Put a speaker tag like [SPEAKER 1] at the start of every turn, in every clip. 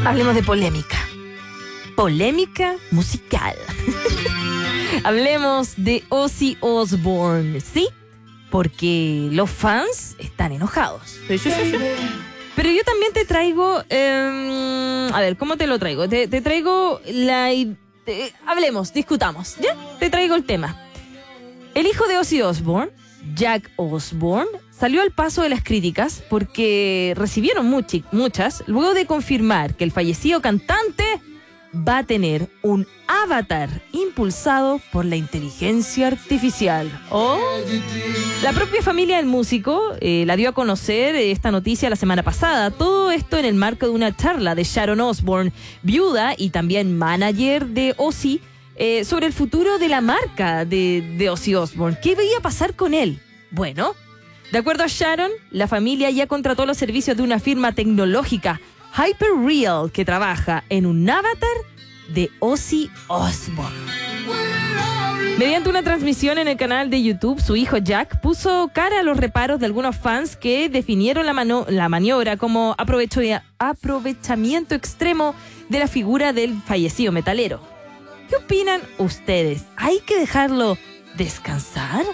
[SPEAKER 1] Hablemos de polémica. Polémica musical. Hablemos de Ozzy Osbourne, ¿sí? Porque los fans están enojados. Pero yo también te traigo... a ver, ¿cómo te lo traigo? Te traigo hablemos, discutamos, ¿ya? Te traigo el tema. El hijo de Ozzy Osbourne, Jack Osbourne, salió al paso de las críticas porque recibieron muchas luego de confirmar que el fallecido cantante va a tener un avatar impulsado por la inteligencia artificial. Oh. La propia familia del músico la dio a conocer esta noticia la semana pasada. Todo esto en el marco de una charla de Sharon Osbourne, viuda y también manager de Ozzy, sobre el futuro de la marca de Ozzy Osbourne. ¿Qué iba a pasar con él? Bueno, de acuerdo a Sharon, la familia ya contrató los servicios de una firma tecnológica, Hyperreal, que trabaja en un avatar de Ozzy Osbourne. Mediante una transmisión en el canal de YouTube, su hijo Jack puso cara a los reparos de algunos fans que definieron la maniobra como aprovechamiento extremo de la figura del fallecido metalero. ¿Qué opinan ustedes? ¿Hay que dejarlo descansar?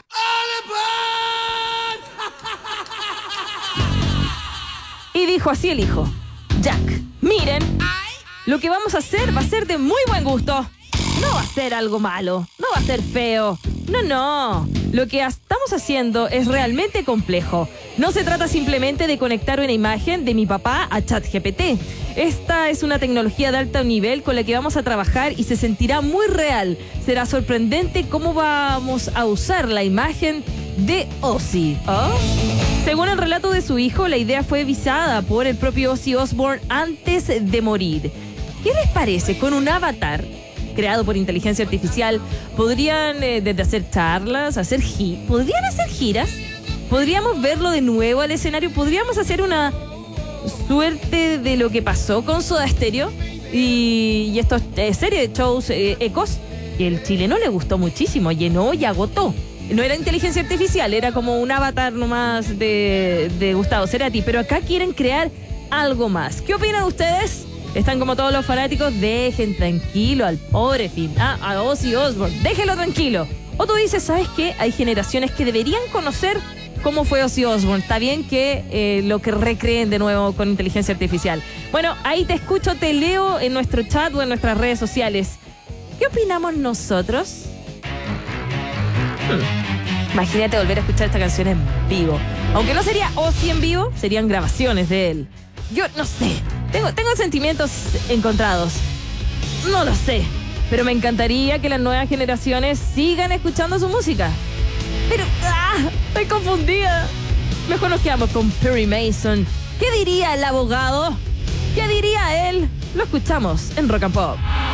[SPEAKER 1] Y dijo así el hijo: Jack, miren, lo que vamos a hacer va a ser de muy buen gusto. No va a ser algo malo, no va a ser feo. No. Lo que estamos haciendo es realmente complejo. No se trata simplemente de conectar una imagen de mi papá a ChatGPT. Esta es una tecnología de alto nivel con la que vamos a trabajar y se sentirá muy real. Será sorprendente cómo vamos a usar la imagen de Ozzy. ¿Oh? Según el relato de su hijo, la idea fue visada por el propio Ozzy Osbourne antes de morir. ¿Qué les parece? Con un avatar creado por inteligencia artificial, podrían desde hacer charlas, podrían hacer giras, podríamos verlo de nuevo al escenario, podríamos hacer una suerte de lo que pasó con Soda Stereo y esta serie de shows Ecos, que el chileno le gustó muchísimo, llenó y agotó. No era inteligencia artificial, era como un avatar nomás de Gustavo Cerati, pero acá quieren crear algo más. ¿Qué opinan ustedes? Están como todos los fanáticos, dejen tranquilo al pobre a Ozzy Osbourne, déjenlo tranquilo. O tú dices, ¿sabes qué? Hay generaciones que deberían conocer cómo fue Ozzy Osbourne. Está bien que lo que recreen de nuevo con inteligencia artificial. Bueno, ahí te escucho, te leo en nuestro chat o en nuestras redes sociales. ¿Qué opinamos nosotros? Imagínate volver a escuchar esta canción en vivo. Aunque no sería Ozzy en vivo, serían grabaciones de él. Yo no sé. Tengo sentimientos encontrados. No lo sé. Pero me encantaría que las nuevas generaciones sigan escuchando su música. Pero estoy confundida. Mejor nos quedamos con Perry Mason. ¿Qué diría el abogado? ¿Qué diría él? Lo escuchamos en Rock and Pop.